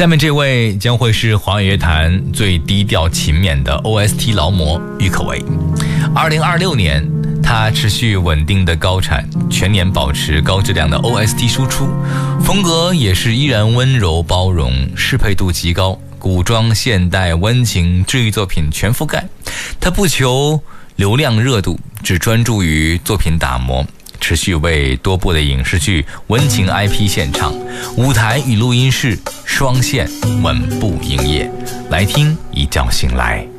下面这位将会是华语乐坛最低调勤勉的 OST 劳模郁可唯。2026年，他持续稳定的高产，全年保持高质量的 OST 输出，风格也是依然温柔包容，适配度极高，古装、现代、温情、治愈作品全覆盖。他不求流量热度，只专注于作品打磨，持续为多部的影视剧、温情 IP 献唱，舞台与录音室双线稳步营业。来听一觉醒来。